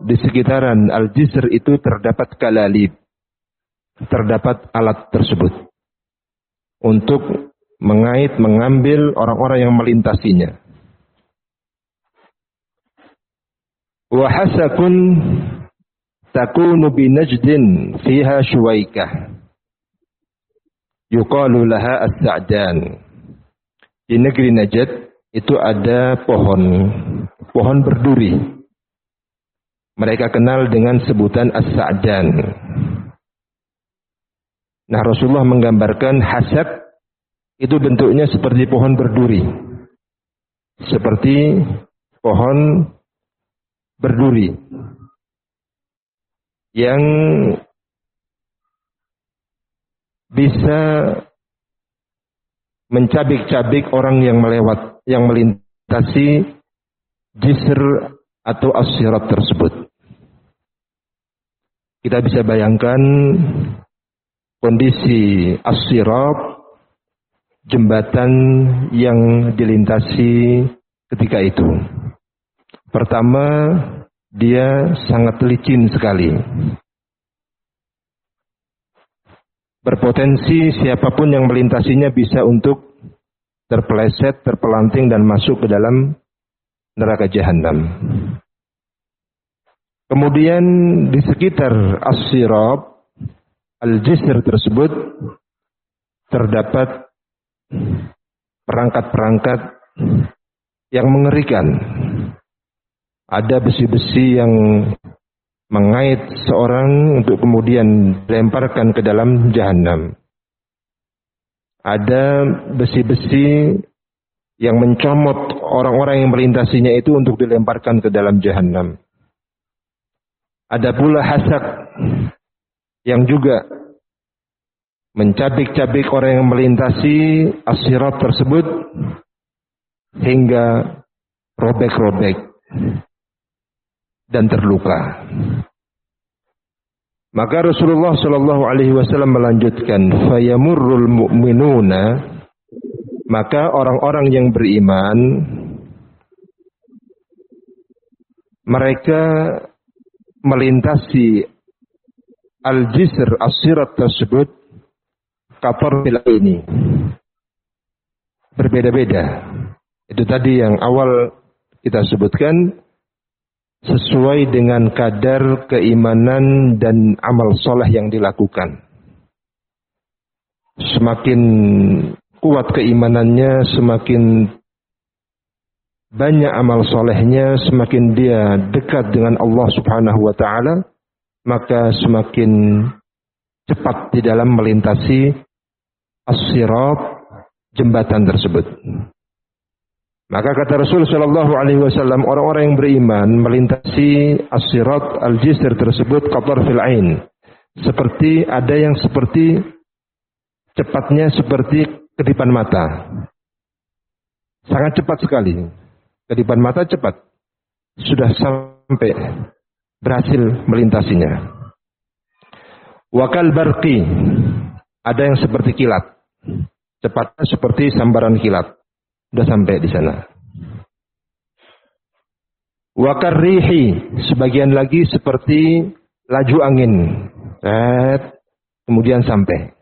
di sekitaran Al-Jisr itu terdapat kalalib, terdapat alat tersebut untuk mengambil orang-orang yang melintasinya. Wa hasakun takunu bi Najdin fiha Shuwaikah yuqalu laha as-sa'dan. Di negeri Najd itu ada pohon berduri. Mereka kenal dengan sebutan as-sa'dan. Nah, Rasulullah menggambarkan hasak itu bentuknya seperti pohon berduri. Seperti pohon berduri yang bisa mencabik-cabik orang yang melintasi jisr atau as-sirat tersebut. Kita bisa bayangkan kondisi as-sirat, jembatan yang dilintasi ketika itu. Pertama, dia sangat licin sekali. Berpotensi siapapun yang melintasinya bisa untuk terpeleset, terpelanting dan masuk ke dalam neraka jahanam. Kemudian di sekitar as-sirat, al-jisr tersebut terdapat perangkat-perangkat yang mengerikan. Ada besi-besi yang mengait seorang untuk kemudian dilemparkan ke dalam jahanam. Ada besi-besi yang mencomot orang-orang yang melintasinya itu untuk dilemparkan ke dalam jahanam. Ada pula hasak yang juga mencabik-cabik orang yang melintasi as-sirat tersebut hingga robek-robek dan terluka. Maka Rasulullah Shallallahu Alaihi Wasallam melanjutkan, fayamurrul mu'minuna, maka orang-orang yang beriman mereka melintasi al-jisr as-sirat tersebut katarfil ini. Berbeda-beda. Itu tadi yang awal kita sebutkan, sesuai dengan kadar keimanan dan amal soleh yang dilakukan. Semakin kuat keimanannya, semakin banyak amal solehnya, semakin dia dekat dengan Allah Subhanahu wa Ta'ala, maka semakin cepat di dalam melintasi as-sirat, jembatan tersebut. Maka kata Rasul sallallahu alaihi wasallam, orang-orang yang beriman melintasi as-sirat al-jisr tersebut qatarfil ain. Seperti ada yang seperti cepatnya seperti kedipan mata. Sangat cepat sekali. Kedipan mata cepat. Sudah sampai berhasil melintasinya. Wakal barqi, ada yang seperti kilat. Cepatnya seperti sambaran kilat. Sudah sampai di sana. Wakarrihi, sebagian lagi seperti laju angin. Kemudian sampai.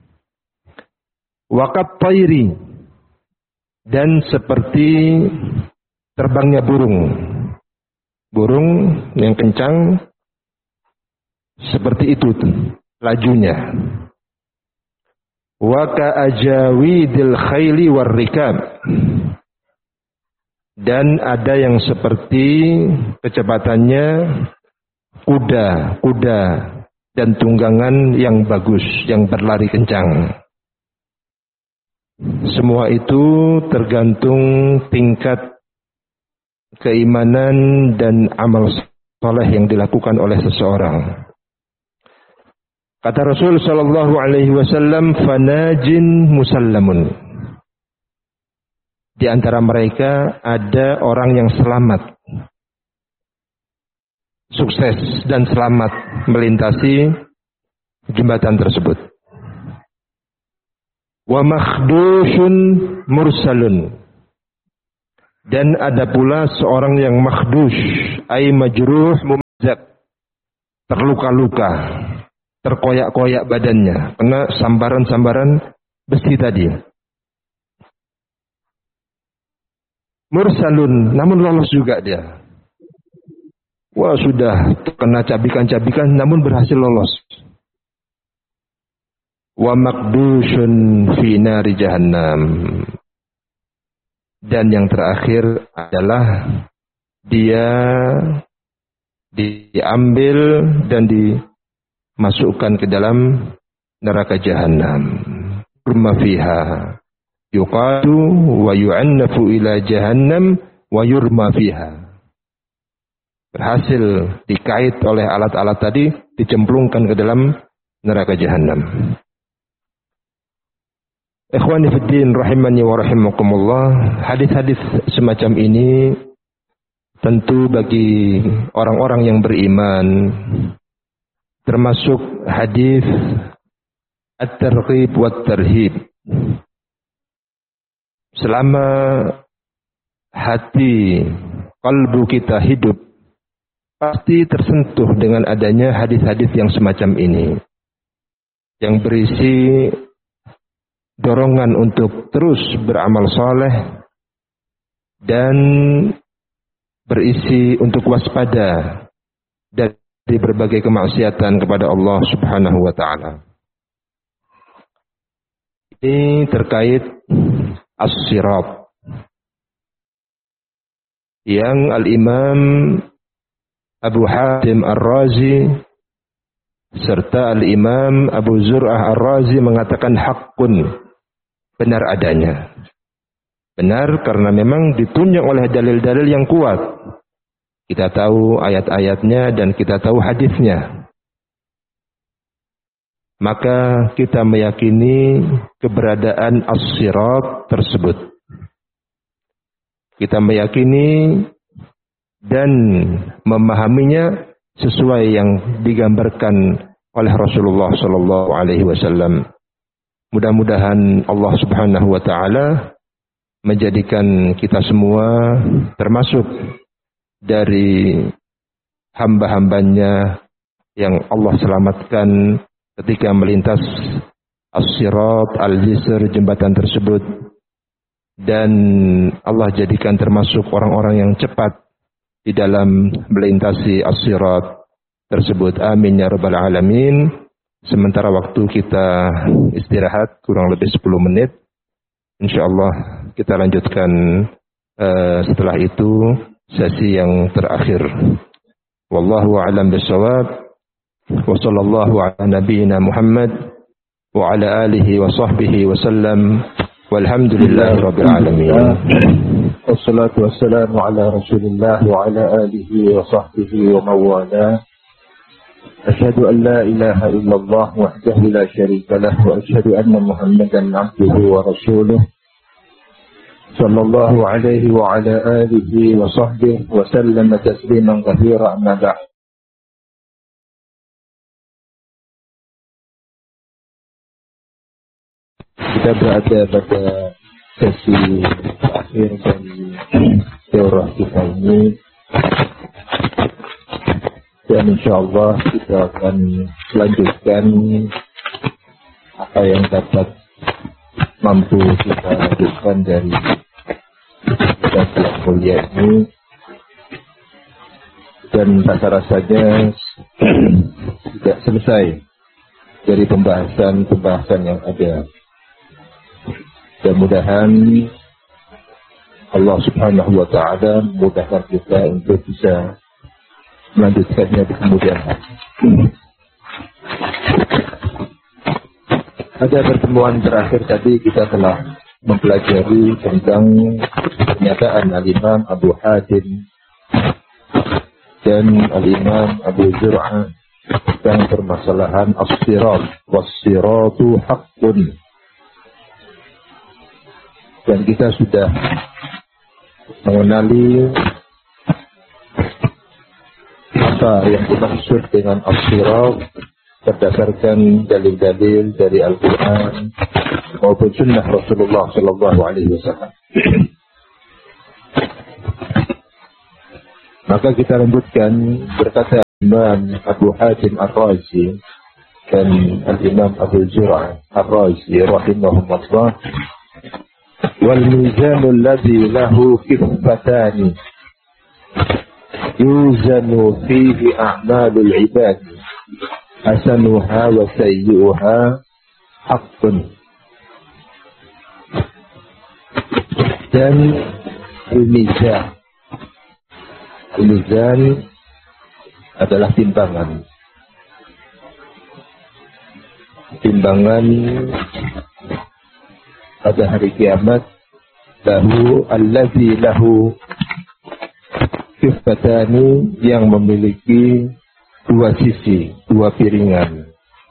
Wakat tayri, dan seperti terbangnya burung. Burung yang kencang, seperti itu lajunya. Wa ka'ajawidil khayli warrikab, dan ada yang seperti kecepatannya kuda dan tunggangan yang bagus, yang berlari kencang. Semua itu tergantung tingkat keimanan dan amal saleh yang dilakukan oleh seseorang. Kata Rasul sallallahu alaihi wasallam, fanajin musallamun. Di antara mereka ada orang yang selamat, sukses dan selamat melintasi jembatan tersebut. Wa makhdushun mursalun. Dan ada pula seorang yang makhdush, ay majruh terluka-luka, terkoyak-koyak badannya, kena sambaran-sambaran besi tadi. Mursalun, namun lolos juga dia. Wah, sudah kena cabikan-cabikan, namun berhasil lolos. Wa makdushun fi nari jahannam. Dan yang terakhir adalah dia diambil dan dimasukkan ke dalam neraka jahannam. Kurma fiha yuqadu wa yu'annafu ila jahannam wa yurma fiha. Berhasil dikait oleh alat-alat tadi, dicemplungkan ke dalam neraka jahannam. Ikhwani fiddin rahimani wa rahimakumullah, hadis-hadis semacam ini tentu bagi orang-orang yang beriman, termasuk hadis at-targhib wa at-tarhib. Selama hati, kalbu kita hidup, pasti tersentuh dengan adanya hadis-hadis yang semacam ini, yang berisi dorongan untuk terus beramal saleh dan berisi untuk waspada dari berbagai kemaksiatan kepada Allah Subhanahu wa taala. Ini terkait as-sirat yang Al-Imam Abu Hatim Ar-Razi serta Al-Imam Abu Zur'ah Ar-Razi mengatakan haqqun, benar adanya. Benar karena memang ditunjang oleh dalil-dalil yang kuat. Kita tahu ayat-ayatnya dan kita tahu hadisnya. Maka kita meyakini keberadaan as-sirat tersebut. Kita meyakini dan memahaminya sesuai yang digambarkan oleh Rasulullah sallallahu alaihi wasallam. Mudah-mudahan Allah Subhanahu wa taala menjadikan kita semua termasuk dari hamba-hambanya yang Allah selamatkan ketika melintas as-sirat al-jisr, jembatan tersebut, dan Allah jadikan termasuk orang-orang yang cepat di dalam melintasi as-sirat tersebut. Amin ya rabbal alamin. Sementara waktu kita istirahat kurang lebih 10 menit. Insyaallah kita lanjutkan setelah itu sesi yang terakhir. Wallahu a'lam bissawab. Wa sallallahu ala nabiyyina Muhammad wa ala alihi wa sahbihi wa sallam. Walhamdulillahi rabbil alamin. Wassalatu wassalamu ala Rasulillah wa ala alihi wa sahbihi wa mawalah. Asyhadu an la ilaha illallah wahdahu la syarika lah wa asyhadu anna Muhammadan abduhu wa rasuluh. Sallallahu alaihi wa ala alihi wa sahbihi wa sallam tasliman katsira, amma ba'd. Kita berada pada sesi akhir dari teori kita ini, dan insyaallah kita akan lanjutkan apa yang dapat mampu kita lanjutkan dari kajian kuliah ini, dan rasa-rasanya tidak selesai dari pembahasan yang ada. Mudah-mudahan Allah Subhanahu wa taala memudahkan kita untuk bisa melanjutkannya di kemudian hari. Pada pertemuan terakhir tadi kita telah mempelajari tentang pernyataan Al-Imam Abu Hatim dan Al-Imam Abu Zur'ah tentang permasalahan as-sirat, was-siratu haqqun. Dan kita sudah mengenali apa yang dimaksud dengan as-sirat berdasarkan dalil-dalil dari Al-Quran maupun sunnah Rasulullah sallallahu alaihi wasallam. Maka kita lanjutkan berkata Imam Abu Hatim Ar-Razi dan Al-Imam Abu Zur'ah Ar-Razi rahimahumullah, wal mizanul ladzi lahu kiffatani yuzanu fihi a'malul ibad hasanuha wa sayyi'uha haqqun. Dan al-mizan adalah timbangan. Timbangan pada hari kiamat, allazi lahu kiffatani, yang memiliki dua sisi, dua piringan.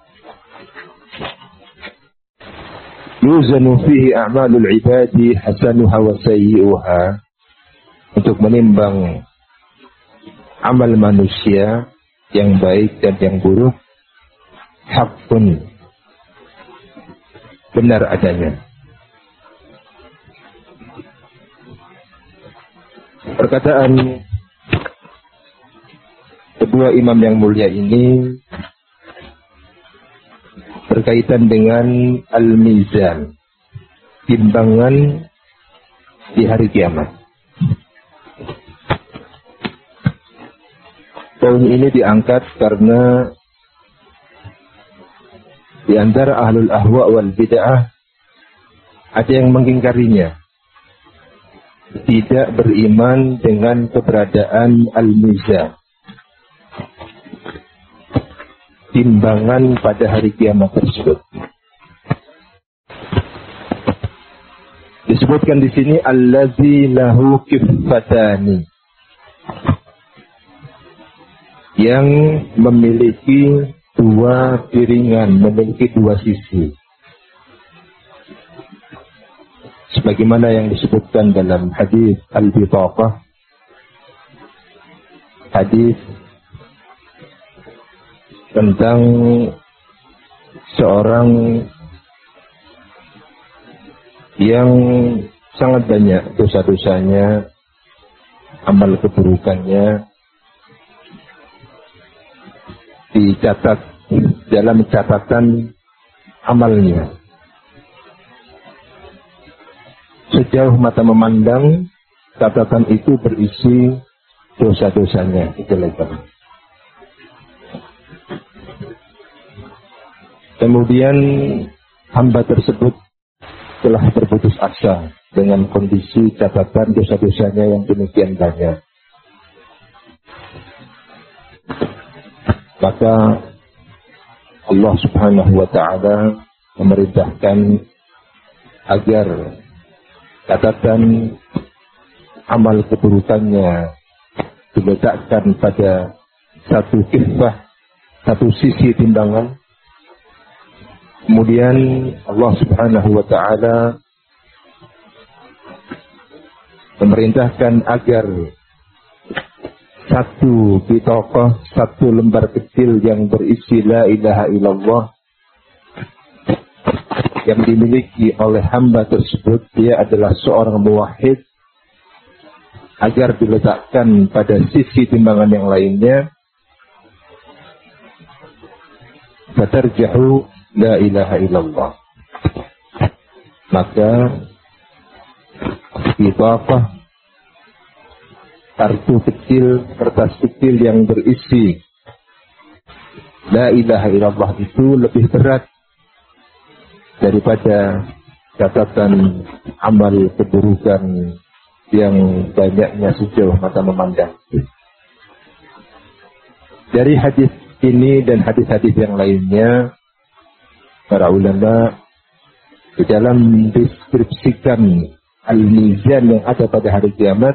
Yuzanu fihi a'malul ibadi hasanuha wa sayyi'uha, untuk menimbang amal manusia yang baik dan yang buruk, haqqun, benar adanya. Perkataan kedua imam yang mulia ini berkaitan dengan al-mizan, timbangan di hari kiamat. Poin ini diangkat karena di antara ahlul ahwa wal bid'ah ada yang mengingkarinya, tidak beriman dengan keberadaan al-mizan, timbangan pada hari kiamat tersebut. Disebutkan di sini allazi lahu kiffatani, yang memiliki dua piringan, memiliki dua sisi. Sebagaimana yang disebutkan dalam hadis al-bitaqah, hadis tentang seorang yang sangat banyak dosa-dosanya, amal keburukannya dicatat dalam catatan amalnya. Sejauh mata memandang, catatan itu berisi dosa-dosanya, kejelekan. Kemudian hamba tersebut telah berputus asa dengan kondisi catatan dosa-dosanya yang demikian banyak. Maka Allah Subhanahu wa ta'ala memerintahkan agar catatan amal keburukannya diletakkan pada satu kiffah, satu sisi timbangan. Kemudian Allah Subhanahu wa ta'ala memerintahkan agar satu bitaqah, satu lembar kecil yang berisi la ilaha illallah yang dimiliki oleh hamba tersebut, dia adalah seorang muwahhid, agar diletakkan pada sisi timbangan yang lainnya, fatarjahu la ilaha illallah. Maka bitaqah, kartu kecil, kertas kecil yang berisi la ilaha illallah itu lebih berat daripada catatan amal keburukan yang banyaknya sejauh mata memandang. Dari hadis ini dan hadis-hadis yang lainnya, para ulama di dalam mendeskripsikan al-mizan yang ada pada hari kiamat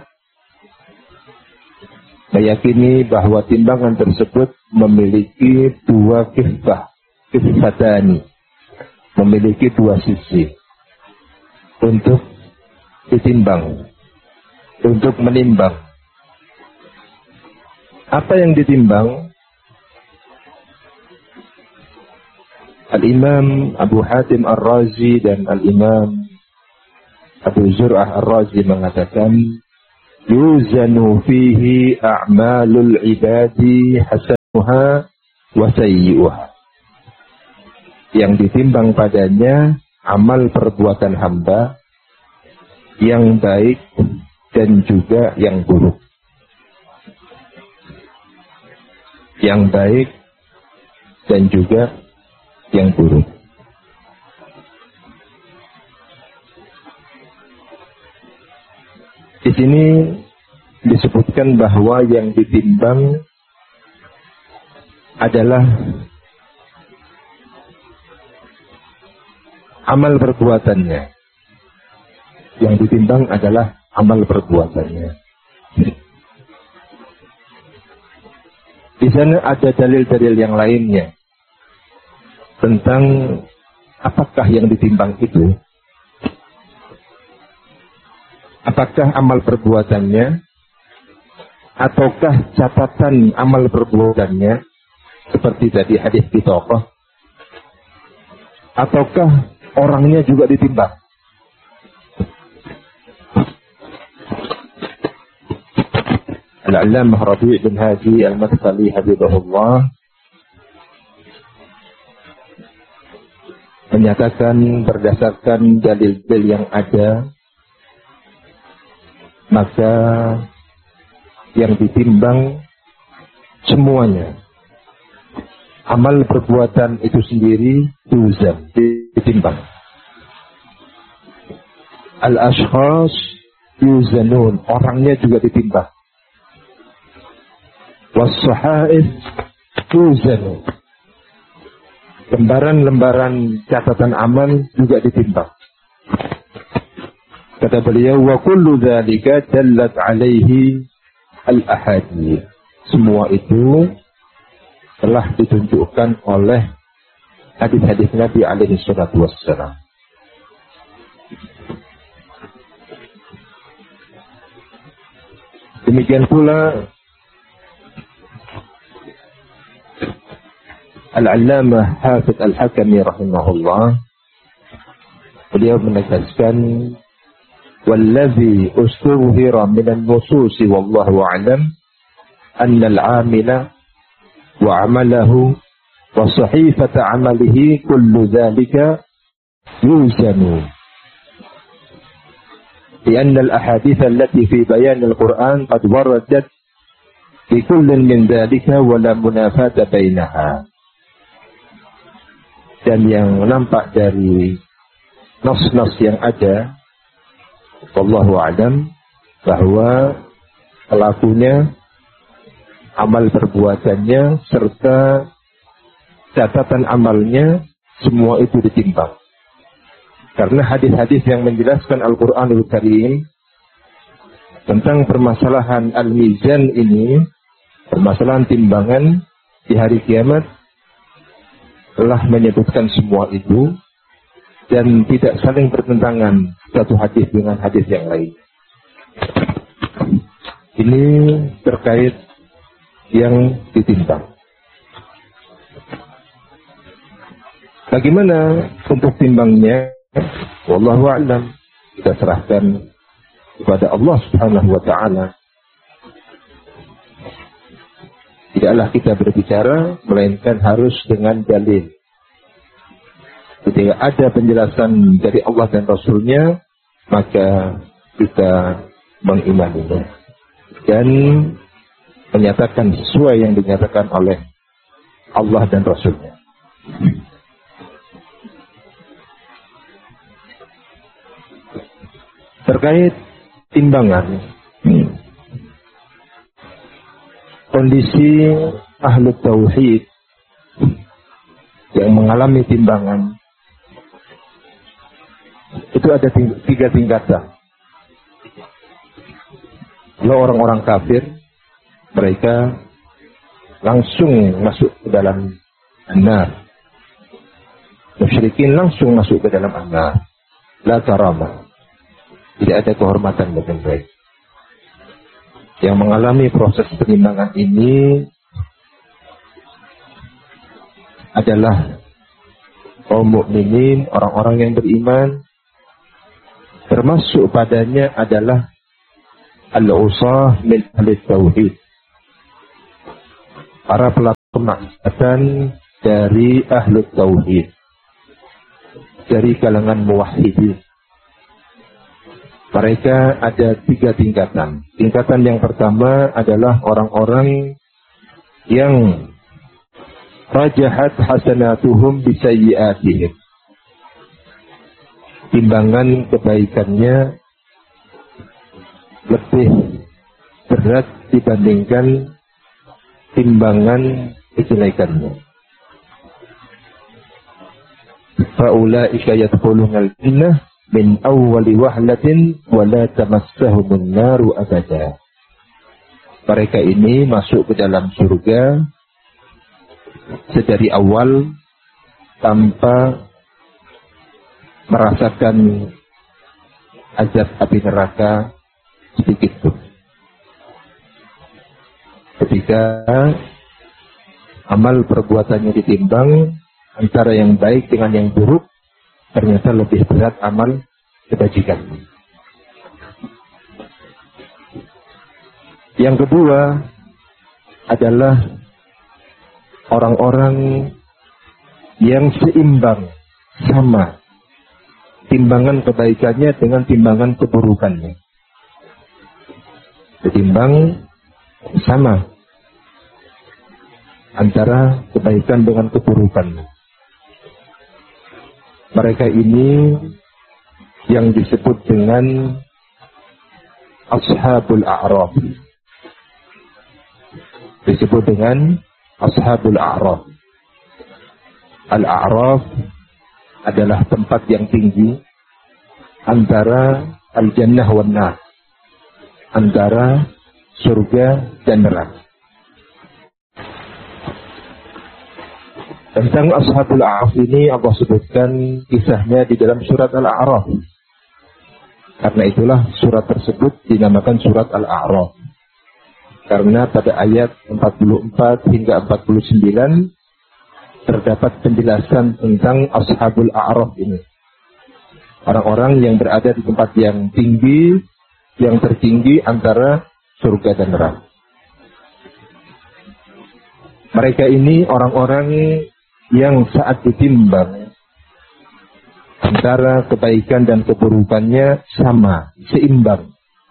meyakini bahwa timbangan tersebut memiliki dua kiffatani, memiliki dua sisi untuk ditimbang, untuk menimbang. Apa yang ditimbang? Al-Imam Abu Hatim Ar-Razi dan Al-Imam Abu Zur'ah Ar-Razi mengatakan, yuzanu fihi a'malul ibadi hasan wa sayyi'uha. Yang ditimbang padanya amal perbuatan hamba yang baik dan juga yang buruk. Yang baik dan juga yang buruk. Di sini disebutkan bahwa yang ditimbang adalah amal perbuatannya. Yang ditimbang adalah amal perbuatannya. Di sana ada dalil-dalil yang lainnya tentang apakah yang ditimbang itu. Apakah amal perbuatannya ataukah catatan amal perbuatannya seperti tadi hadis bitoqah, ataukah orangnya juga ditimbang. Al-Allamah Rabi' bin Hadi Al-Madkhali hafizahullah menyatakan berdasarkan dalil-dalil yang ada, maka yang ditimbang semuanya. Amal perbuatan itu sendiri tuzan, ditimbang. Al-ashkhas yuzanun, orangnya juga ditimbang. Was-sahaif tuzanun, lembaran-lembaran catatan amal juga ditimbang. Kata beliau, wa kullu dzalika dallat alaihi al-ahadits. Semua itu telah ditunjukkan oleh hadis-hadis Nabi alaihi salatu wassalam. Demikian pula Al-Allamah Hafidz Al-Hakami rahimahullah, beliau menegaskan والذي استظهر من النصوص والله أعلم أن العامل وعمله وصحيفة عمله كل ذلك يوزن لأن الأحاديث التي في بيان القرآن قد وردت في كل من ذلك ولا منافاة بينها. Dan yang nampak dari nas-nas yang ada, wallahu a'lam, bahwa pelakunya, amal perbuatannya, serta catatan amalnya, semua itu ditimbang. Karena hadis-hadis yang menjelaskan Al-Quranul Karim tentang permasalahan al-mizan ini, permasalahan timbangan di hari kiamat, telah menyebutkan semua itu dan tidak saling bertentangan satu hadis dengan hadis yang lain. Ini terkait yang ditimbang. Bagaimana untuk timbangnya? Wallahu a'lam. Kita serahkan kepada Allah Subhanahu wa taala. Tidaklah kita berbicara melainkan harus dengan dalil. Ketika ada penjelasan dari Allah dan Rasulnya, maka kita mengimaninya dan menyatakan sesuai yang dinyatakan oleh Allah dan Rasulnya. Terkait timbangan, kondisi ahlu tauhid yang mengalami timbangan itu ada tiga tingkatan. Kalau orang-orang kafir, mereka langsung masuk ke dalam an-nar. Musyrikin langsung masuk ke dalam an-nar. La karama. Tidak ada kehormatan bagi mereka. Yang mengalami proses penimbangan ini adalah kaum mukminin, orang-orang yang beriman, termasuk padanya adalah al-usah min ahli tauhid, para pelaku kemaksatan dari ahlu tauhid, dari kalangan muwahhidin. Mereka ada 3 tingkatan. Tingkatan yang pertama adalah orang-orang yang rajahat hasanatuhum bisayyiatihim. Timbangan kebaikannya lebih berat dibandingkan timbangan kejelekannya. Faulaika yadkhulunal jannah min awwali wahlatin wa la tamassahumun naru abada. Mereka ini masuk ke dalam surga sedari awal tanpa merasakan azab api neraka sedikit pun. Ketika amal perbuatannya ditimbang antara yang baik dengan yang buruk, ternyata lebih berat amal kebajikan. Yang kedua adalah orang-orang yang seimbang, sama timbangan kebaikannya dengan timbangan keburukannya. Setimbang, sama antara kebaikan dengan keburukan. Mereka ini yang disebut dengan Ashabul A'raf. Disebut dengan Ashabul A'raf. Al-A'raf adalah tempat yang tinggi antara Al-Jannah wan Nar, antara surga dan neraka. Tentang Ashabul A'raf ini Allah sebutkan kisahnya di dalam surat Al-A'raf. Karena itulah surat tersebut dinamakan surat Al-A'raf. Karena pada ayat 44 hingga 49 terdapat penjelasan tentang Ashabul A'raf ini. Orang-orang yang berada di tempat yang tinggi, yang tertinggi antara surga dan neraka. Mereka ini orang-orang yang saat ditimbang antara kebaikan dan keburukannya sama, seimbang.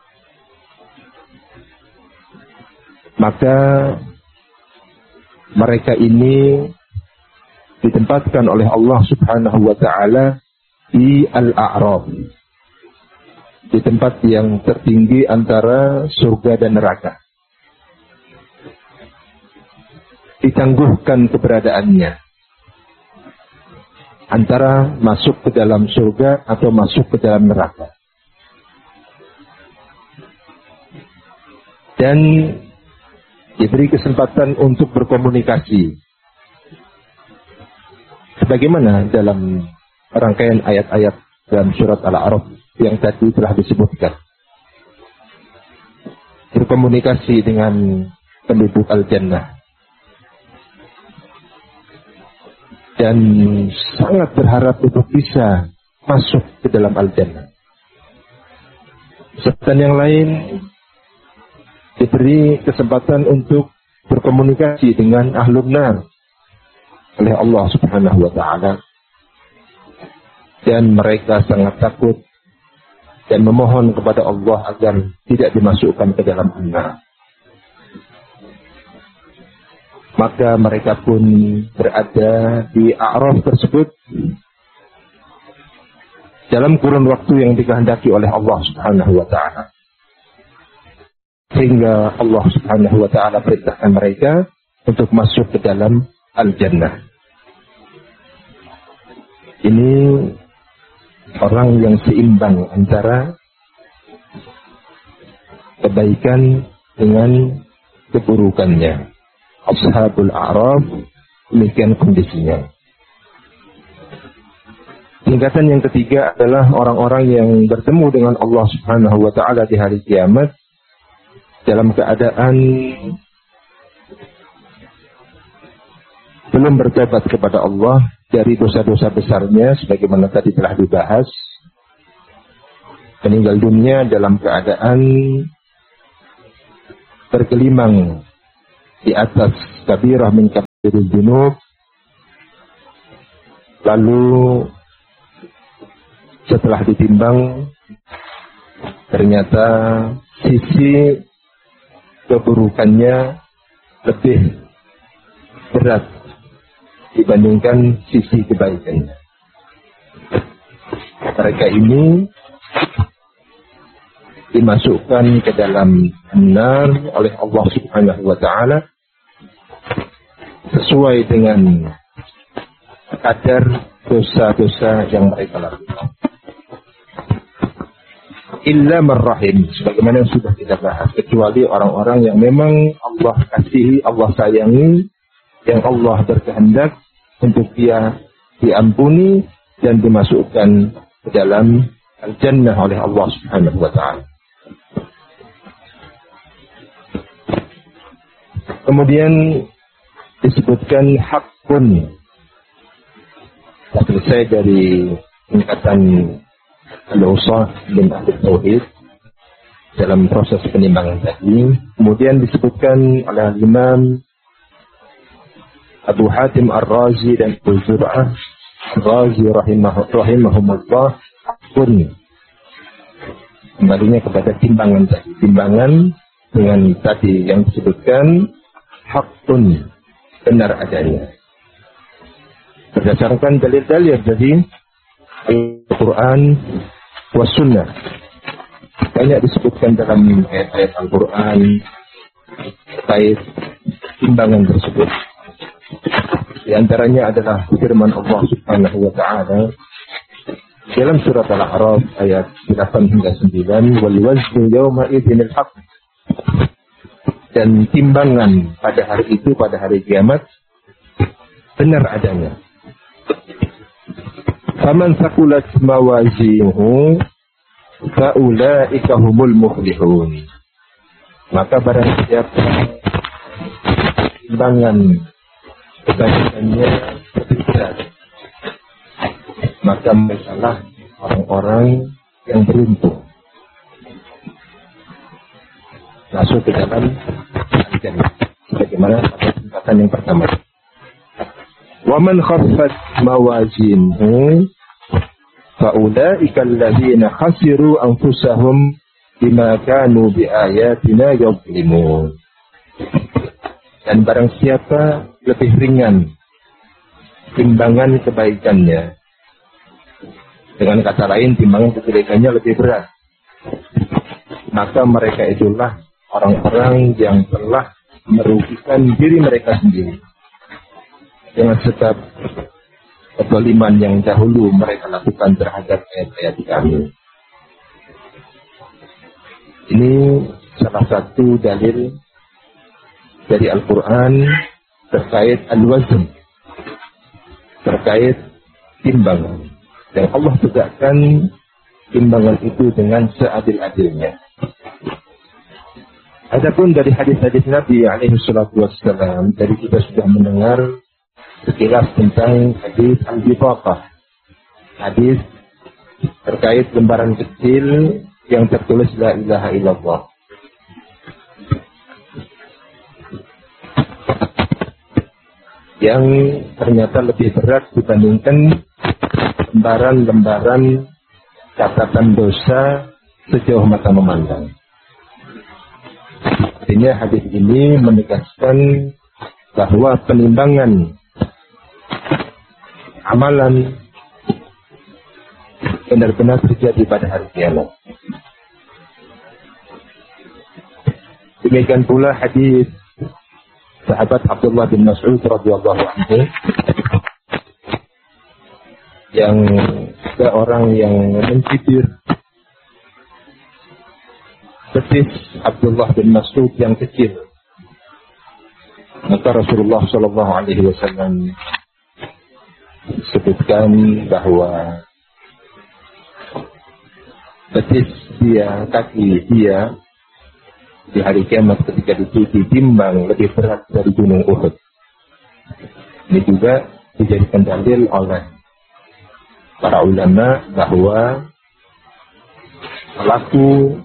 Maka mereka ini ditempatkan oleh Allah Subhanahu wa ta'ala di Al-A'raf, di tempat yang tertinggi antara surga dan neraka. Ditangguhkan keberadaannya antara masuk ke dalam surga atau masuk ke dalam neraka. Dan diberi kesempatan untuk berkomunikasi. Sebagaimana dalam rangkaian ayat-ayat dalam surat Al-A'raf yang tadi telah disebutkan. Berkomunikasi dengan penduduk Al-Jannah. Dan sangat berharap untuk bisa masuk ke dalam Al-Jannah. Sebutan yang lain diberi kesempatan untuk berkomunikasi dengan Ahlun Nar oleh Allah Subhanahu wa ta'ala. Dan mereka sangat takut dan memohon kepada Allah agar tidak dimasukkan ke dalam neraka. Maka mereka pun berada di A'raf tersebut dalam kurun waktu yang dikehendaki oleh Allah Subhanahu wa ta'ala. Sehingga Allah Subhanahu wa ta'ala perintahkan mereka untuk masuk ke dalam Al-Jannah. Ini orang yang seimbang antara kebaikan dengan keburukannya. Ashabul A'raf, demikian kondisinya. Tingkatan yang ketiga adalah orang-orang yang bertemu dengan Allah Subhanahu wa ta'ala di hari kiamat dalam keadaan belum bertobat kepada Allah dari dosa-dosa besarnya, sebagaimana tadi telah dibahas. Meninggal dunia dalam keadaan bergelimang di atas kabirah min dzunub. Lalu setelah ditimbang, ternyata sisi keburukannya lebih berat dibandingkan sisi kebaikannya. Mereka ini dimasukkan ke dalam nar oleh Allah Subhanahu wa taala sesuai dengan kadar dosa-dosa yang mereka lakukan. Illa marrahim, sebagaimana yang sudah kita bahas, kecuali orang-orang yang memang Allah kasihi, Allah sayangi, yang Allah berkehendak untuk dia diampuni dan dimasukkan ke dalam al-jannah oleh Allah Subhanahu wa taala. Kemudian disebutkan hakun. Selesai dari tingkatan al-usah bin ahli tauhid dalam proses penimbangan tadi. Kemudian disebutkan oleh Imam Abu Hatim Ar-Razi dan Abu Zur'ah Ar-Razi rahimahumullah pun kembalinya kepada timbangan tadi. Timbangan dengan tadi yang disebutkan hakun, benar adanya. Berdasarkan dalil-dalil dari Al-Quran was Sunnah. Banyak disebutkan dalam ayat-ayat Al-Quran terkait timbangan tersebut. Di antaranya adalah firman Allah Subhanahu wa taala dalam surat Al-A'raf ayat 8 hingga 9, wal waznu yawma idzinil haqq. Dan timbangan pada hari itu, pada hari kiamat, benar adanya. Faman saqulat mawazinuhu faulaika humul muflihun. Maka barang siapa timbangan kebaikannya berat, maka merekalah orang-orang yang beruntung masuk ke dalam jannah. Bagaimana pada tingkatan yang pertama. Wa man khaffat mawazinuhu faulaika alladziina khasiru anfusahum bima kanu biayatina yadhlimun. Dan barang siapa lebih ringan timbangan kebaikannya, dengan kata lain timbangan kebaikannya lebih berat, maka mereka itulah orang-orang yang telah merugikan diri mereka sendiri dengan sebab kezaliman yang dahulu mereka lakukan terhadap ayat-ayat kami. Ini salah satu dalil dari Al-Quran terkait al-wazn, terkait timbangan. Dan Allah tegakkan timbangan itu dengan seadil-adilnya. Adapun dari hadis-hadis Nabi alaihi salatu wassalam, dari kita sudah mendengar sekilas tentang hadis al-bithaqah, hadis terkait lembaran kecil yang tertulis la ilaha illallah. Yang ternyata lebih berat dibandingkan lembaran-lembaran catatan dosa sejauh mata memandang. Artinya hadis ini menegaskan bahwa penimbangan amalan benar-benar terjadi pada hari kiamat. Demikian pula hadis sahabat Abdullah bin Mas'ud radhiyallahu anhu yang ada orang yang mencibir betis Abdullah bin Mas'ud yang kecil. Maka Rasulullah sallallahu alaihi wasallam sebutkan bahwa betis dia, kaki dia di hari kiamat ketika ditimbang lebih berat dari gunung Uhud. Ini juga dijadikan dalil oleh para ulama bahwa pelaku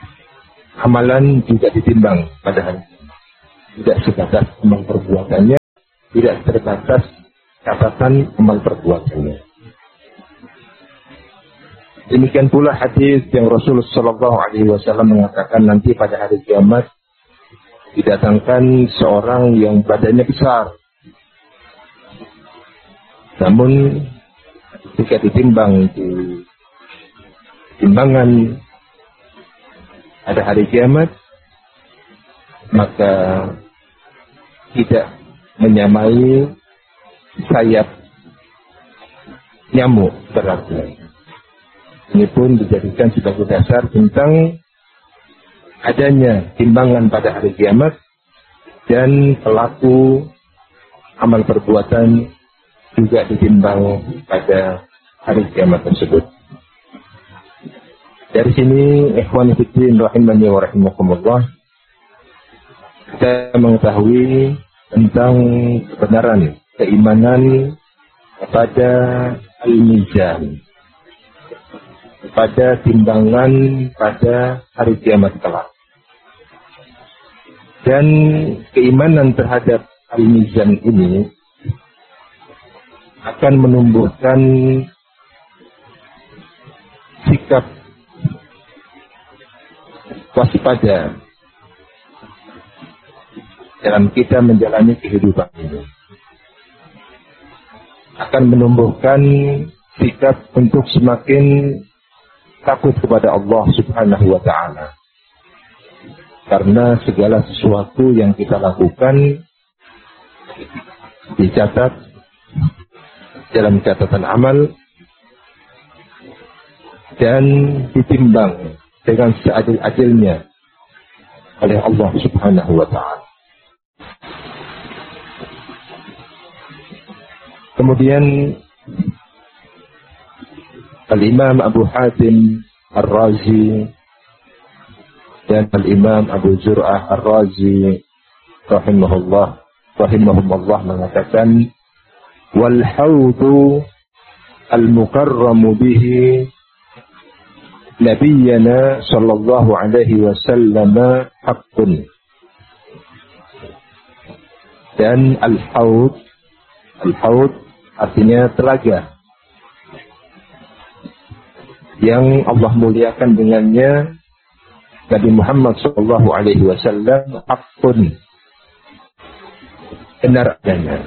amalan juga ditimbang pada hari, tidak sebatas memang perbuatannya tidak terbatas catatan amal perbuatannya. Demikian pula hadis yang Rasulullah SAW mengatakan nanti pada hari kiamat didatangkan seorang yang badannya besar, namun jika ditimbang di timbangan pada hari kiamat maka tidak menyamai sayap nyamuk beratnya. Ini pun dijadikan sebagai dasar tentang adanya timbangan pada hari kiamat dan pelaku amal perbuatan juga ditimbang pada hari kiamat tersebut. Dari sini, ikhwan fillah rahimani wa rahimakumullah, kita mengetahui tentang kebenaran keimanan pada al-mizan, pada timbangan pada hari kiamat kelak. Dan keimanan terhadap al-mizan ini akan menumbuhkan sikap waspada dalam kita menjalani kehidupan ini. Akan menumbuhkan sikap untuk semakin takut kepada Allah Subhanahu wa ta'ala. Karena segala sesuatu yang kita lakukan dicatat dalam catatan amal dan ditimbang dengan seadil-adilnya oleh Allah Subhanahu wa ta'ala. Kemudian Al-Imam Abu Hatim Ar-Razi dan Al-Imam Abu Zur'ah Ar-Razi rahimahullah mengatakan wal hawdu al-mukarramu bihi nabiyyana sallallahu alaihi wasallam haqqun. Dan al-hawd artinya telaga yang Allah muliakan dengannya Nabi Muhammad sallallahu alaihi wasallam haqqun, benar adanya.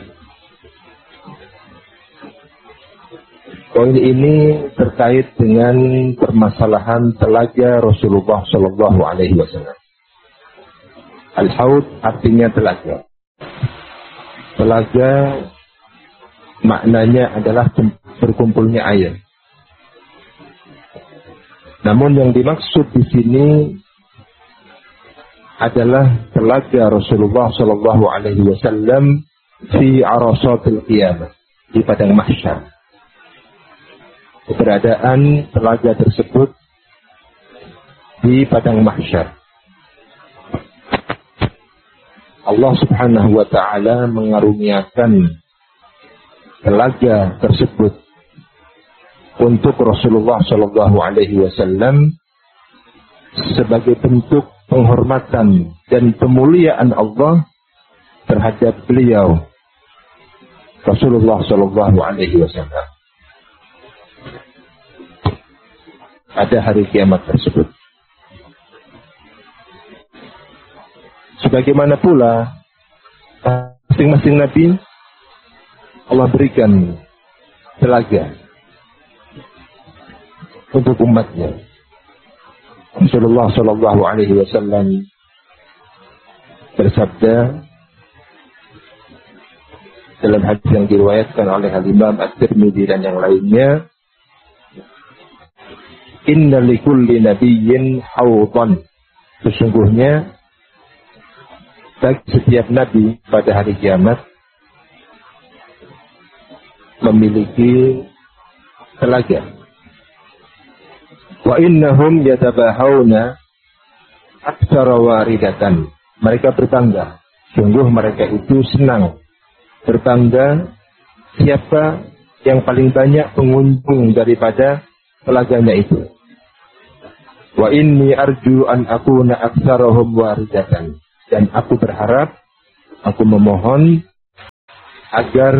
Poin ini terkait dengan permasalahan telaga Rasulullah sallallahu alaihi wasallam. Al-Haud artinya telaga. Telaga maknanya adalah berkumpulnya air. Namun yang dimaksud di sini adalah telaga Rasulullah sallallahu alaihi wasallam fi arasatil qiyamah, di padang mahsyar. Keberadaan telaga tersebut di padang mahsyar. Allah Subhanahu wa ta'ala mengaruniakan telaga tersebut untuk Rasulullah sallallahu alaihi wasallam sebagai bentuk penghormatan dan pemuliaan Allah terhadap beliau Rasulullah sallallahu alaihi wasallam pada hari kiamat tersebut. Sebagaimana pula masing-masing nabi Allah berikan telaga untuk umatnya. Rasulullah sallallahu alaihi wasallam bersabda dalam hadis yang diriwayatkan oleh Al-Imam At-Tirmidzi dan yang lainnya, inna likulli nabiyyin hawdan, sesungguhnya bagi setiap nabi pada hari kiamat memiliki telaga. Wa innahum yatabahawna aktsara waridatan, mereka berbangga, sungguh mereka itu senang berbangga siapa yang paling banyak pengunjung daripada telaganya itu. Wa inni arju an akuna aktsarahum waridatan, dan aku berharap, aku memohon agar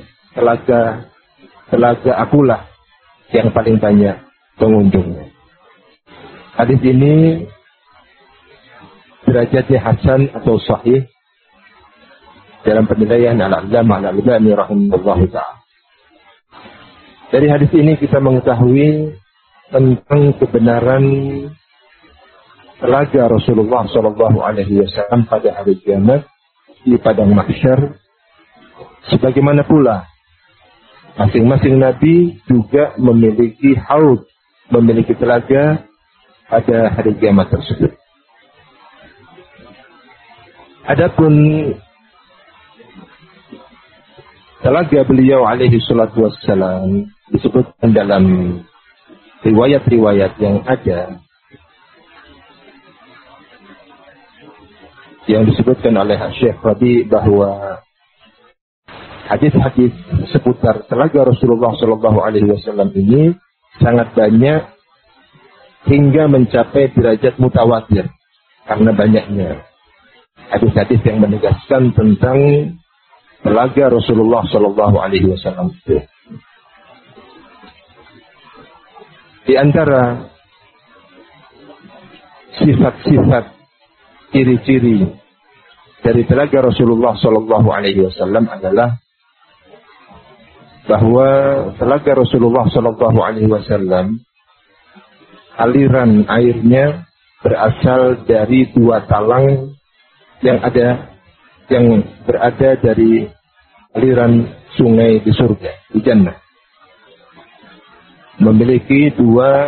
telaga akulah yang paling banyak pengunjungnya. Hadis ini derajatnya hasan atau sahih dalam penilaian al-Allamah al-Albani rahimahullah ta'ala. Dari hadis ini kita mengetahui tentang kebenaran telaga Rasulullah sallallahu alaihi wasallam pada hari kiamat di padang mahsyar. Sebagaimana pula masing-masing nabi juga memiliki haud, memiliki telaga pada hari kiamat tersebut. Adapun telaga beliau alaihi salatu wassalam disebutkan dalam riwayat-riwayat yang ada, yang disebutkan oleh Syekh Rabi bahwa hadis-hadis seputar telaga Rasulullah sallallahu alaihi wasallam ini sangat banyak hingga mencapai derajat mutawatir karena banyaknya hadis-hadis yang menegaskan tentang telaga Rasulullah sallallahu alaihi wasallam itu. Di antara sifat-sifat ciri-ciri dari telaga Rasulullah sallallahu alaihi wasallam adalah bahwa telaga Rasulullah sallallahu alaihi wasallam aliran airnya berasal dari dua talang yang berada dari aliran sungai di surga, di jannah. Memiliki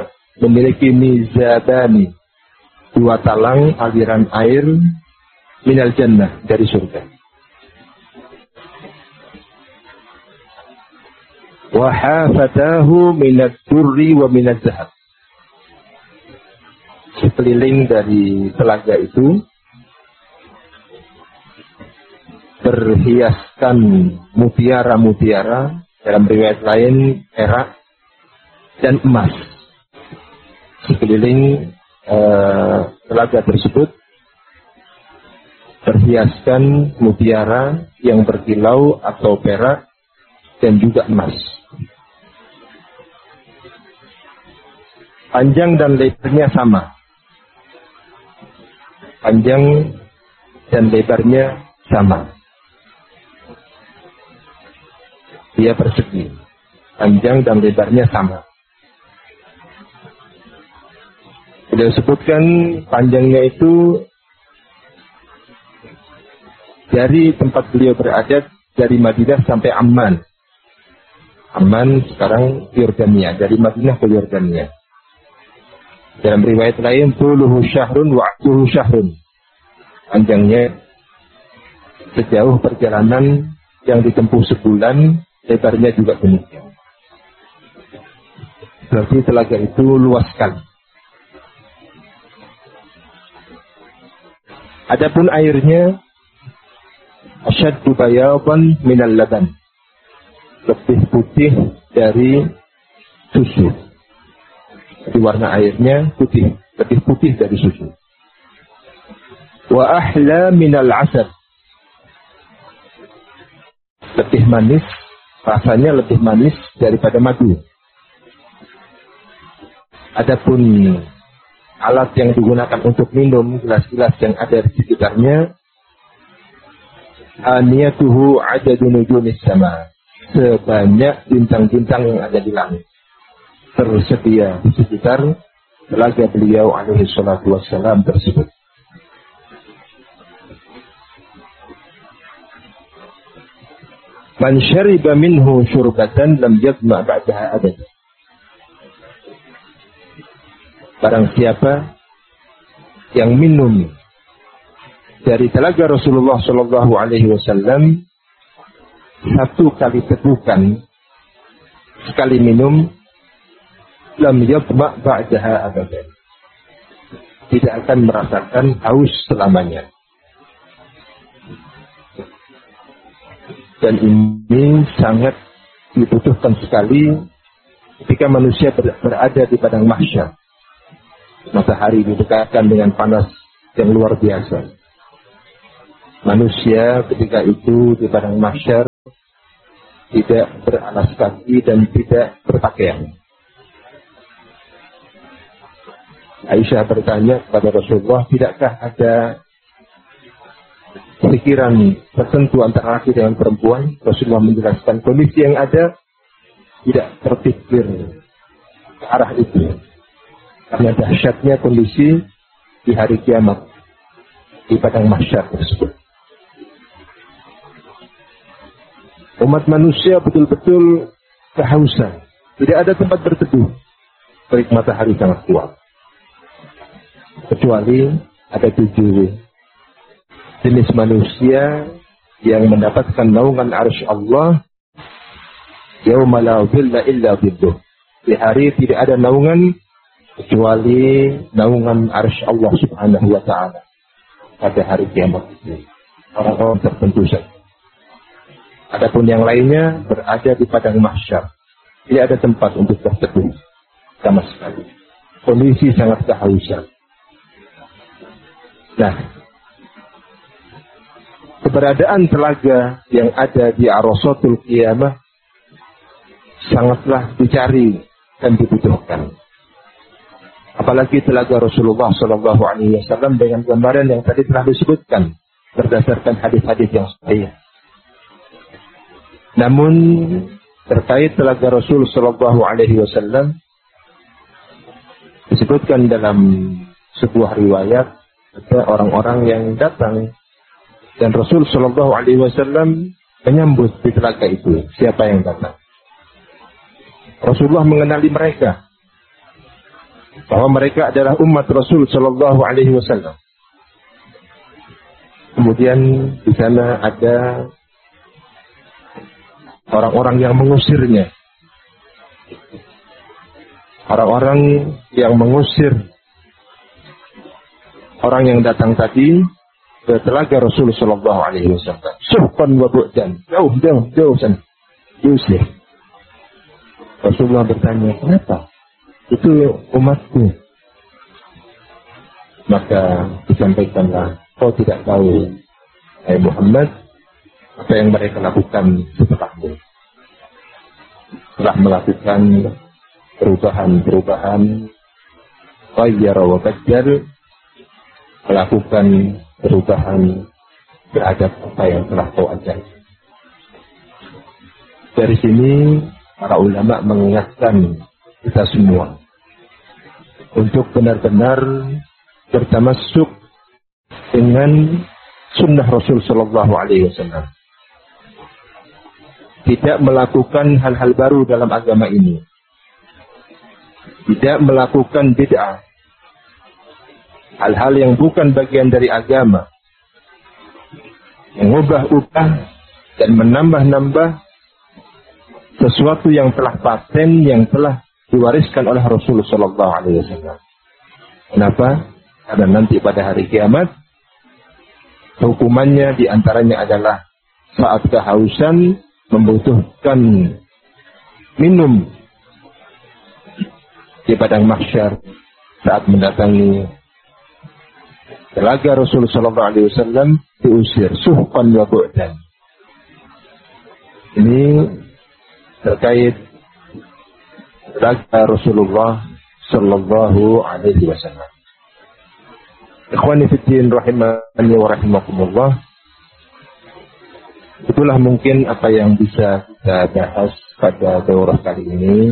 mizabani, dua talang aliran air minal jannah, dari surga. Wa hafatahu minad durri wa minaz zahab. Sekeliling dari telaga itu berhiaskan mutiara-mutiara, dalam riwayat lain perak dan emas. Sekeliling telaga tersebut berhiaskan mutiara yang berkilau atau perak dan juga emas. Panjang dan lebarnya sama. Panjang dan lebarnya sama. Dia persegi. Panjang dan lebarnya sama. Beliau sebutkan panjangnya itu dari tempat beliau berada, dari Madinah sampai Amman. Amman sekarang Yordania, dari Madinah ke Yordania. Dalam riwayat lain, tuluhu syahrun wa atuhu syahrun. Panjangnya sejauh perjalanan yang ditempuh sebulan, lebarnya juga demikian. Berarti telaga itu luas sekali. Adapun airnya asyaddu bayadan minal laban. Lebih putih dari susu. Jadi warna airnya putih, lebih putih dari susu. Wa ahla minal asal. Lebih manis, rasanya lebih manis daripada madu. Adapun alat yang digunakan untuk minum, gelas-gelas yang ada di sekitarnya, aniyatuhu adadu nujumis sama, sebanyak bintang-bintang yang ada di langit tersedia di sekitar telaga beliau alaihi salatu wassalam tersebut. Man syariba minhu syurbatan lam yadma ba'daha abada. Barang siapa yang minum dari telaga Rasulullah sallallahu alaihi wasallam satu kali tegukan, sekali minum, lam yadma ba'daha abada. Tidak akan merasakan haus selamanya. Dan ini sangat dibutuhkan sekali ketika manusia berada di padang mahsyar. Matahari didekatkan dengan panas yang luar biasa. Manusia ketika itu di padang mahsyar tidak beralas kaki dan tidak berpakaian. Aisyah bertanya kepada Rasulullah, tidakkah ada pikiran tertentu antara laki dengan perempuan? Rasulullah menjelaskan kondisi yang ada tidak terpikir ke arah itu. Karena dahsyatnya kondisi di hari kiamat, di padang mahsyar tersebut. Umat manusia betul-betul kehausan. Tidak ada tempat berteduh. Terik matahari sangat kuat. Kecuali ada 7 jenis manusia yang mendapatkan naungan arsy Allah. Yauma la dhilla illa dhilluh. Di hari tidak ada naungan kecuali naungan arsy Allah Subhanahu wa taala. Pada hari kiamat itu orang-orang tertentu saja. Adapun yang lainnya berada di padang mahsyar. Tidak ada tempat untuk berteduh sama sekali. Kondisi sangat kehausan. Nah, keberadaan telaga yang ada di Arasatul Qiyamah sangatlah dicari dan dibutuhkan. Apalagi telaga Rasulullah SAW dengan gambaran yang tadi telah disebutkan berdasarkan hadis-hadis yang sahih. Namun terkait telaga Rasul SAW disebutkan dalam sebuah riwayat, ada orang-orang yang datang dan Rasul SAW menyambut di telaga itu. Siapa yang datang? Rasulullah mengenali mereka bahwa mereka adalah umat Rasul SAW. Kemudian di sana ada orang-orang yang mengusirnya. Orang-orang yang mengusir orang yang datang tadi ke telaga Rasul SAW. Suhqan wa bu'dan. Jauh sana. Diusir. Rasulullah bertanya, kenapa? Itu umatku. Maka disampaikanlah, kau tidak tahu, hai Muhammad, apa yang mereka lakukan setelahmu. Telah melakukan perubahan-perubahan, ghayyara wa baddal, melakukan perubahan terhadap apa yang telah kau ajar. Dari sini para ulama mengingatkan kita semua untuk benar-benar bertamassuk dengan sunnah Rasul Sallallahu Alaihi Wasallam. Tidak melakukan hal-hal baru dalam agama ini. Tidak melakukan bid'ah. Hal-hal yang bukan bagian dari agama. Mengubah-ubah dan menambah-nambah sesuatu yang telah paten, yang telah diwariskan oleh Rasulullah Sallallahu Alaihi Wasallam. Kenapa? Karena nanti pada hari kiamat hukumannya diantaranya adalah saat kehausan membutuhkan minum di padang mahsyar saat mendatangi telaga Rasulullah Sallallahu Alaihi Wasallam diusir suhqan wa bu'dan. Ini terkait telaga Rasulullah Sallallahu Alaihi Wasallam. Ikhwani fiddin rahimani wa rahimakumullah. Itulah mungkin apa yang bisa kita bahas pada daurah kali ini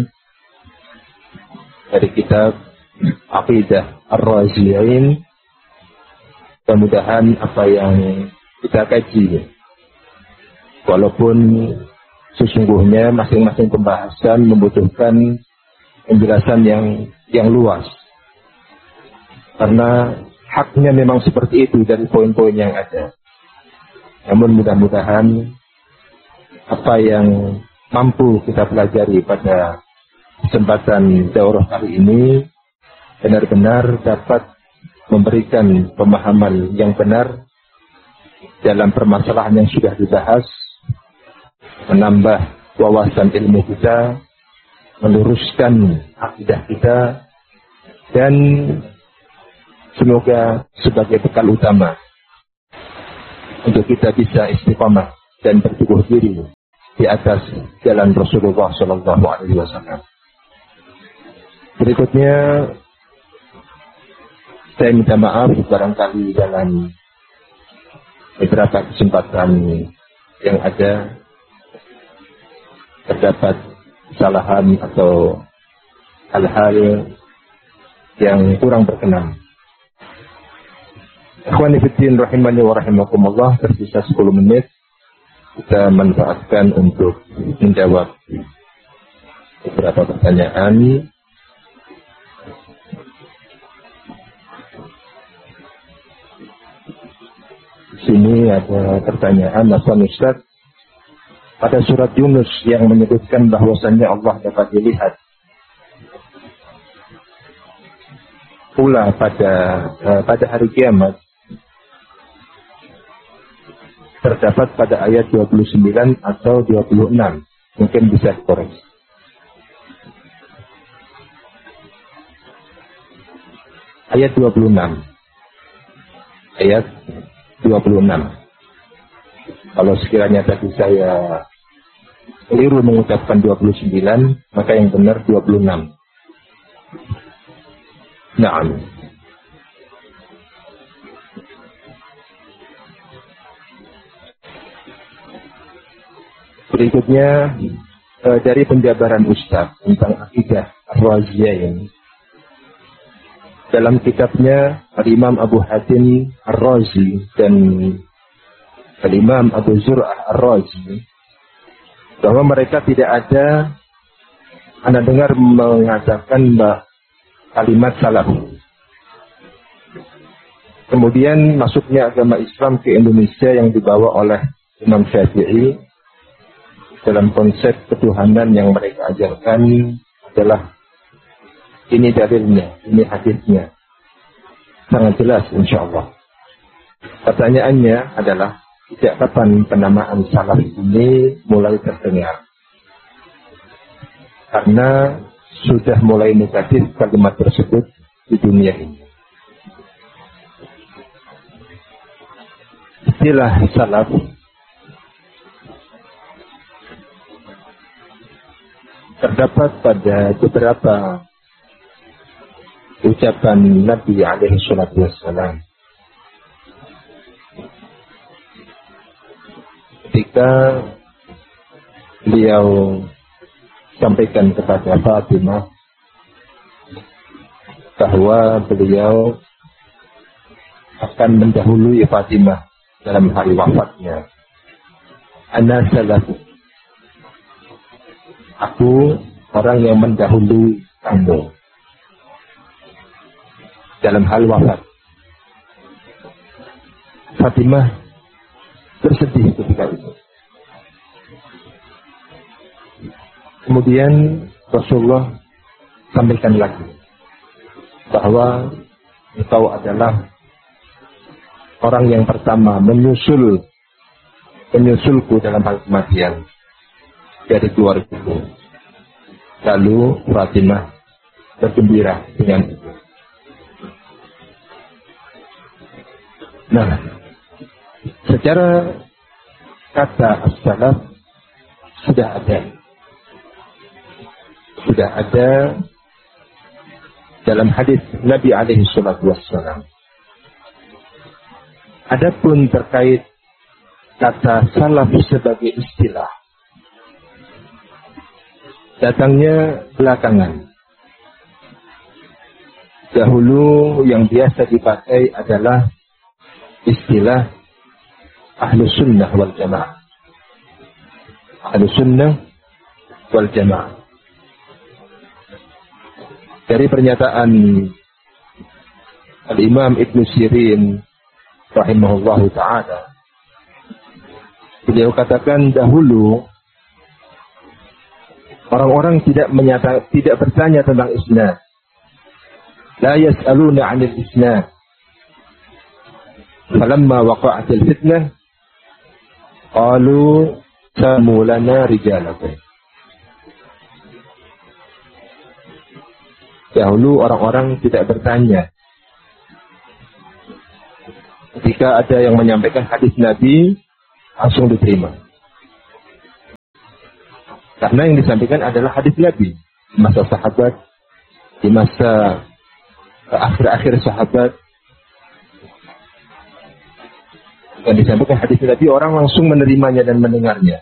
dari kitab Aqidah Ar-Raziyain. Mudah-mudahan apa yang kita kaji, walaupun sesungguhnya masing-masing pembahasan membutuhkan penjelasan yang luas. Karena haknya memang seperti itu dari poin-poin yang ada. Namun mudah-mudahan apa yang mampu kita pelajari pada kesempatan daurah kali ini benar-benar dapat memberikan pemahaman yang benar dalam permasalahan yang sudah dibahas, menambah wawasan ilmu kita, meluruskan akidah kita, dan semoga sebagai bekal utama untuk kita bisa istiqamah dan berteguh diri di atas jalan Rasulullah Sallallahu Alaihi Wasallam. Berikutnya saya minta maaf barangkali dalam beberapa kesempatan yang ada terdapat kesalahan atau hal-hal yang kurang berkenan. Ikhwani fiddin rahimani wa rahimakumullah, tersisa 10 menit kita manfaatkan untuk menjawab beberapa pertanyaan. Di sini ada pertanyaan, Afwan Ustaz, pada surat Yunus yang menyebutkan bahwasannya Allah dapat dilihat pula pada hari kiamat, terdapat pada ayat 29 atau 26. Mungkin bisa dikoreksi. Ayat 26. Ayat 26. Kalau sekiranya tadi saya keliru mengucapkan 29, maka yang benar 26. Naam. Berikutnya dari penjabaran Ustaz tentang akidah Ar-Raziyain. Dalam kitabnya Al-Imam Abu Hatim Ar-Razi dan Al-Imam Abu Zur'ah Ar-Razi, bahwa mereka tidak ada, Anda dengar mengatakan kalimat salaf. Kemudian masuknya agama Islam ke Indonesia yang dibawa oleh Imam Syafi'i. Dalam konsep ketuhanan yang mereka ajarkan adalah ini dalilnya, ini hadisnya. Sangat jelas insyaAllah. Pertanyaannya adalah, sejak kapan penamaan salaf ini mulai terdengar? Karena sudah mulai negatif kalimat tersebut di dunia ini. Istilah salaf terdapat pada beberapa ucapan Nabi alaihi salatu wassalam. Ketika beliau sampaikan kepada Fatimah bahwa beliau akan mendahului Fatimah dalam hari wafatnya. Ana salaf, aku orang yang mendahului kamu dalam hal wafat. Fatimah bersedih ketika itu. Kemudian Rasulullah sampaikan lagi bahwa engkau adalah orang yang pertama menyusulku dalam hal kematian dari keluargaku. Lalu Fatimah bergembira dengan itu. Nah, secara kata as-salaf sudah ada dalam hadis Nabi alaihi salatu wassalam. Adapun terkait kata salaf sebagai istilah, datangnya belakangan. Dahulu yang biasa dipakai adalah istilah Ahlus Sunnah wal Jamaah. Ahlus Sunnah wal Jamaah. Dari pernyataan Al-Imam Ibn Sirin rahimahullahu ta'ala, beliau katakan dahulu orang-orang tidak bertanya tentang isnad. La yas'aluna 'anil isnad. Falamma waqa'atil fitnah qalu samu lana rijalakum. Dahulu orang-orang tidak bertanya. Ketika ada yang menyampaikan hadis Nabi, langsung diterima. Karena yang disampaikan adalah hadis Nabi di masa sahabat, di masa akhir-akhir sahabat. Yang disampaikan hadis Nabi, orang langsung menerimanya dan mendengarnya.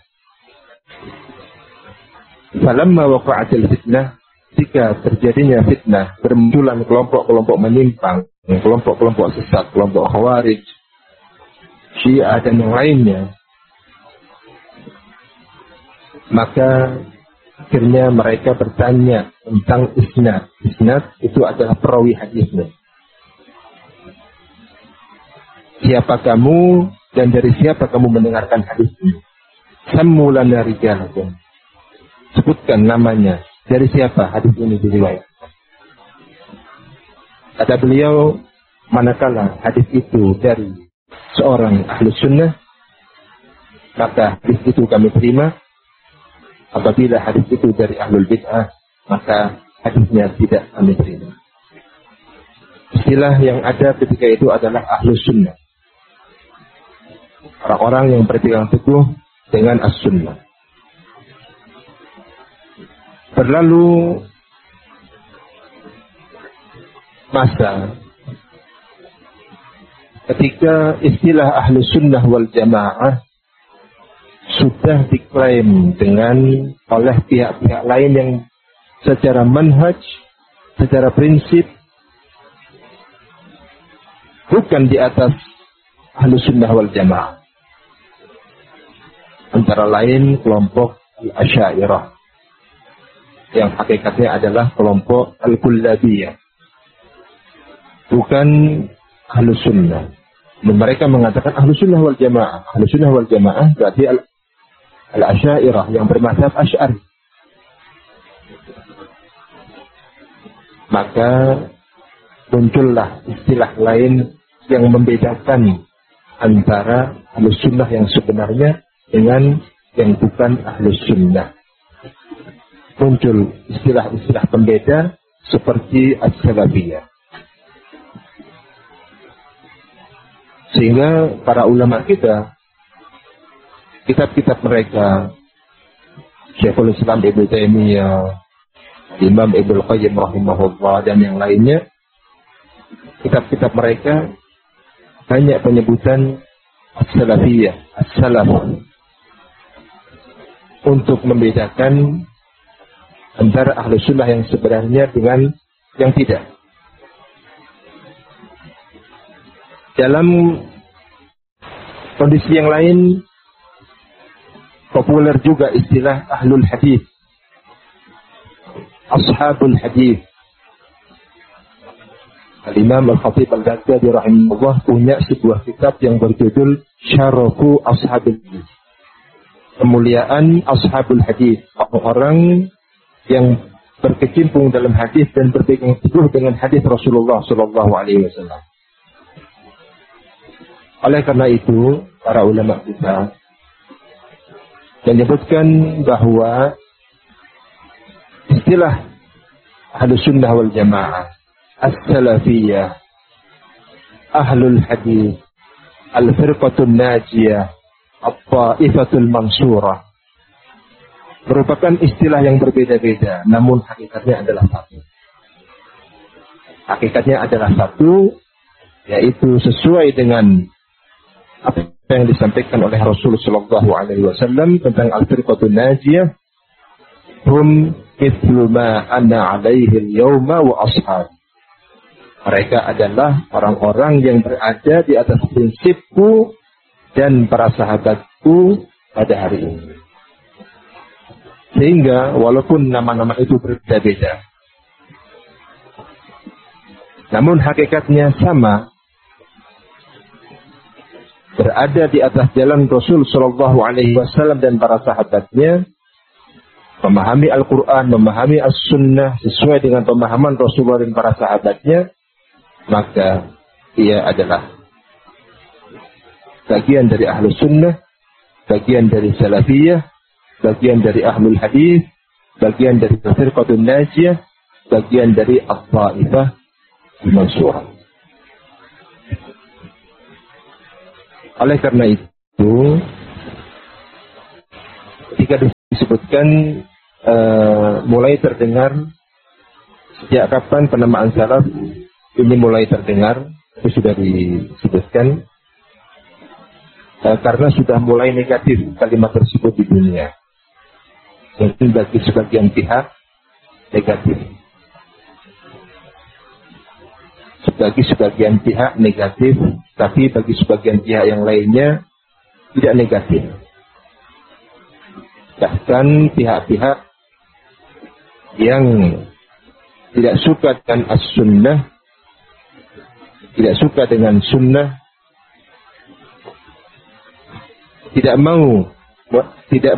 Falamma waqa'atil fitnah, ketika terjadinya fitnah, bermunculan kelompok-kelompok menyimpang, kelompok-kelompok sesat, kelompok Khawarij, Syiah dan yang lainnya, maka akhirnya mereka bertanya tentang isnad. Isnad itu adalah perawi hadisnya. Siapa kamu dan dari siapa kamu mendengarkan hadis ini? Sammu lana rijalakum. Sebutkan namanya. Dari siapa hadis ini diriwayatkan? Kata beliau, manakala hadis itu dari seorang ahli sunnah, maka hadis itu kami terima. Apabila hadis itu dari ahlul bid'ah, maka hadisnya tidak kami terima. Istilah yang ada ketika itu adalah ahlus sunnah. Orang-orang yang berpegang teguh dengan as-sunnah. Berlalu masa ketika istilah ahlus sunnah wal jamaah sudah diklaim oleh pihak-pihak lain yang secara manhaj, secara prinsip bukan di atas ahlus sunnah wal jamaah. Antara lain kelompok al-Asy'ariyah yang hakikatnya adalah kelompok al-Kullabiyah, bukan ahlus sunnah. Mereka mengatakan ahlus sunnah wal jamaah. Ahlus sunnah wal jamaah berarti al-Asy'ariyah yang bermadzhab Asy'ari. Maka muncullah istilah lain yang membedakan antara ahlus sunnah yang sebenarnya dengan yang bukan ahlus sunnah. Muncul istilah-istilah pembeda seperti as-salafiyah. Sehingga para ulama kita, kitab-kitab mereka, Syekhul Islam Ibnu Taimiyah, Imam Ibnu Qayyim rahimahullah dan yang lainnya, kitab-kitab mereka banyak penyebutan as-salafiyah, as-salaf, untuk membedakan antara ahlu sunnah yang sebenarnya dengan yang tidak. Dalam kondisi yang lain, populer juga istilah ahlul hadis, ashabul hadis. Al-Imam Al-Khatib Al-Baghdadi rahimahullah punya sebuah kitab yang berjudul Syarafu Ashabil Hadis, kemuliaan ashabul hadis, orang yang berkecimpung dalam hadis dan berpegang teguh dengan hadis Rasulullah sallallahu alaihi wasallam. Oleh karena itu, para ulama kita menyebutkan bahwa istilah ahlus sunnah wal jamaah, as-salafiyah, ahlul hadis, al-firqatul najiyah, at-ta'ifatul mansurah, merupakan istilah yang berbeda-beda, namun hakikatnya adalah satu. Hakikatnya adalah satu, yaitu sesuai dengan apa yang disampaikan oleh Rasulullah Shallallahu Alaihi Wasallam tentang al-firqatul najiyah, hum mithlu ma ana alaihi al-yawma wa ashab. Mereka adalah orang-orang yang berada di atas prinsipku dan para sahabatku pada hari ini. Sehingga walaupun nama-nama itu berbeda-beda, namun hakikatnya sama, berada di atas jalan Rasul Shallallahu Alaihi Wasallam dan para sahabatnya, memahami Al-Quran, memahami As-Sunnah sesuai dengan pemahaman Rasulullah dan para sahabatnya, maka ia adalah bagian dari Ahlus Sunnah, bagian dari Salafiyah, bagian dari Ahlul Hadis, bagian dari Firqatul Najiyah, bagian dari At-Ta'ifah Al-Mansurah. Oleh karena itu, ketika disebutkan mulai terdengar. Sejak kapan penamaan salaf ini mulai terdengar? Itu sudah disebutkan. Karena sudah mulai negatif kalimat tersebut di dunia. Mungkin bagi sebagian pihak negatif. Bagi sebagian pihak negatif, tapi bagi sebagian pihak yang lainnya tidak negatif. Bahkan pihak-pihak yang tidak suka dengan as-sunnah, tidak suka dengan sunnah, tidak